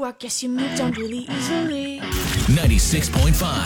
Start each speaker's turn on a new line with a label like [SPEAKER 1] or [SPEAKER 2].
[SPEAKER 1] I guess you moved on really easily.
[SPEAKER 2] 96.5